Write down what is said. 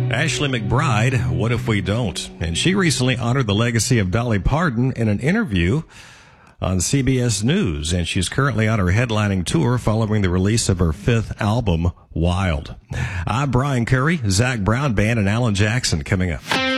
Ashley McBryde, What If We Don't? And she recently honored the legacy of Dolly Parton in an interview on CBS News, and she's currently on her headlining tour following the release of her fifth album, Wild. I'm Brian Curry, Zach Brown Band, and Alan Jackson coming up.